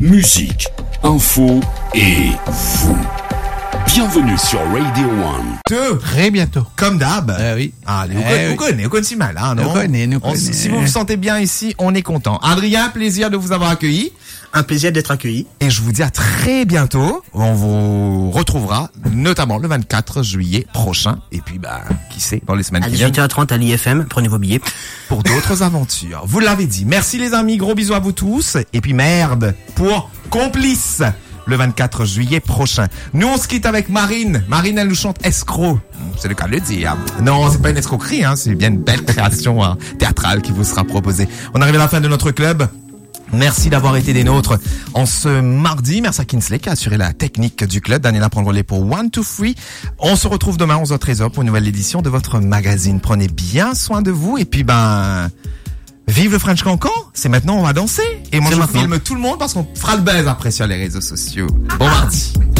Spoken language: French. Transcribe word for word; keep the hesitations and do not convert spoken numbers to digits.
musique, info et vous. Bienvenue sur Radio One. Deux. Très bientôt. Comme d'hab. Euh, oui. Allez, vous Eh connaissez, oui. vous connaissez, vous connaissez mal, hein, non? Nous connaissons, nous On- connaissons. Si vous vous sentez bien ici, on est content. Adrien, plaisir de vous avoir accueilli. Un plaisir d'être accueilli. Et je vous dis à très bientôt. On vous retrouvera, notamment le vingt-quatre juillet prochain. Et puis, bah, qui sait, dans les semaines À qui viennent, dix-huit heures trente à l'I F M, prenez vos billets. pour d'autres aventures. Vous l'avez dit. Merci les amis, gros bisous à vous tous. Et puis merde pour Complice le vingt-quatre juillet prochain. Nous on se quitte avec Marine. Marine elle nous chante Escroc. C'est le cas de le dire. Non, c'est pas une escroquerie, hein, c'est bien une belle création hein, théâtrale qui vous sera proposée. On arrive à la fin de notre club. Merci d'avoir été des nôtres en ce mardi. Merci à Kinsley qui a assuré la technique du club. Daniela prend le relais pour one two three. On se retrouve demain onze heures treize pour une nouvelle édition de votre magazine. Prenez bien soin de vous et puis ben... Vive le French Cancan, c'est maintenant on va danser. Et moi C'est je maintenant. filme tout le monde parce qu'on fera le buzz après sur les réseaux sociaux. Bon mardi.